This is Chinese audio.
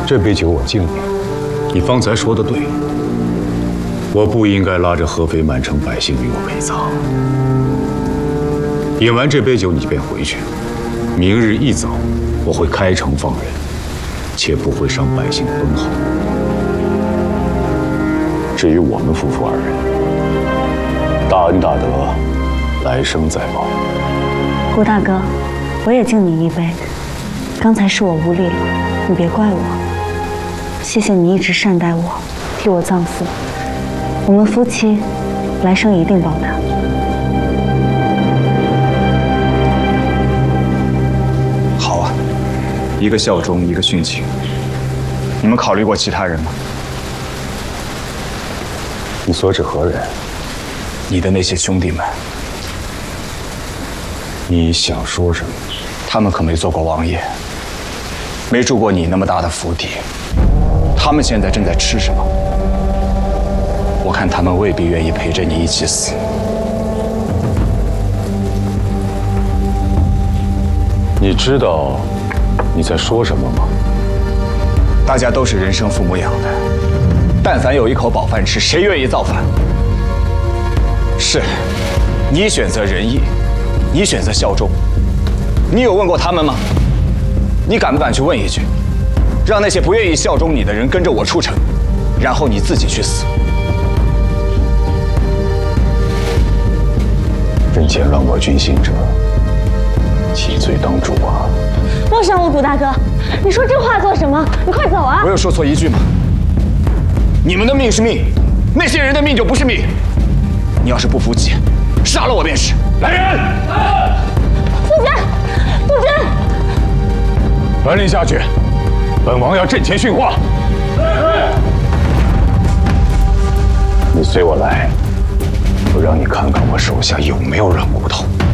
这杯酒我敬你。你方才说的对，我不应该拉着合肥满城百姓与我陪葬。饮完这杯酒，你便回去。明日一早，我会开城放人，且不会伤百姓分毫。至于我们夫妇二人，大恩大德，来生再报。 胡大哥，我也敬你一杯。刚才是我无礼了，你别怪我。谢谢你一直善待我，替我葬父。我们夫妻，来生一定报答。 好啊，一个效忠，一个殉情。你们考虑过其他人吗？ 你所指何人？ 你的那些兄弟们。 你想说什么？ 他们可没做过王爷，没住过你那么大的府邸。他们现在正在吃什么？我看他们未必愿意陪着你一起死。 你知道你在说什么吗？ 大家都是人生父母养的，但凡有一口饱饭吃，谁愿意造反？是，你选择仁义，你选择效忠，你有问过他们吗？你敢不敢去问一句？让那些不愿意效忠你的人跟着我出城，然后你自己去死。 人前乱过军心者，其罪当诛啊！ 莫伤我，谷大哥，你说这话做什么？你快走啊！ 我有说错一句吗？你们的命是命，那些人的命就不是命。你要是不服气，杀了我便是。来人！ 夫君，夫君， 传令下去，本王要阵前训话。你随我来，我让你看看我手下有没有软骨头。